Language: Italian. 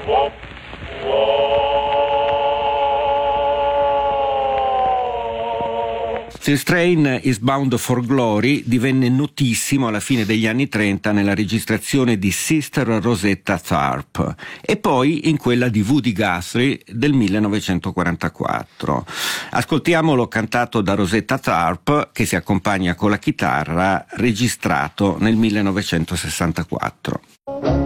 This Train is Bound for Glory divenne notissimo alla fine degli anni 30 nella registrazione di Sister Rosetta Tharpe e poi in quella di Woody Guthrie del 1944. Ascoltiamolo cantato da Rosetta Tharpe, che si accompagna con la chitarra, registrato nel 1964.